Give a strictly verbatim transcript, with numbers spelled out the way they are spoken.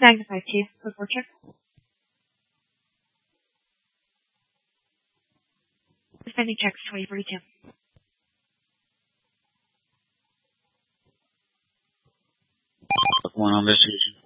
Magnify two. Report check. Defending checks twenty forty-two. One on investigation.